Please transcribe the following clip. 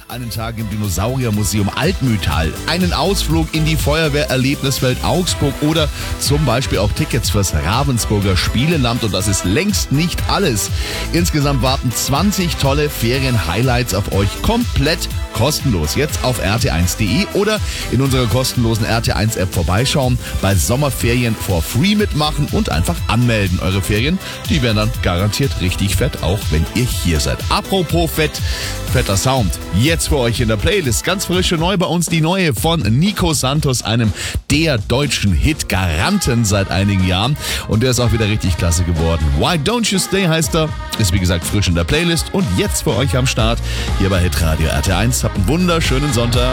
einen Tag im Dinosauriermuseum Altmühltal, einen Ausflug in die Feuerwehrerlebniswelt Augsburg oder zum Beispiel auch Tickets fürs Ravensburger Spieleland. Und das ist längst nicht alles. Insgesamt warten 20 tolle Ferien-Highlights auf euch, komplett kostenlos. Jetzt auf rt1.de oder in unserer kostenlosen RT1-App vorbeischauen, bei Sommerferien for free mitmachen und einfach anmelden. Eure Ferien, die werden dann garantiert richtig fett, auch wenn ihr hier seid. Apropos fett, fetter Sound. Jetzt für euch in der Playlist ganz frische neu bei uns die neue von Nico Santos, einem der deutschen Hit-Garanten seit einigen Jahren. Und der ist auch wieder richtig klasse geworden. Why Don't You Stay heißt er. Ist wie gesagt frisch in der Playlist und jetzt für euch am Start hier bei Hitradio RT1. Habt einen wunderschönen Sonntag.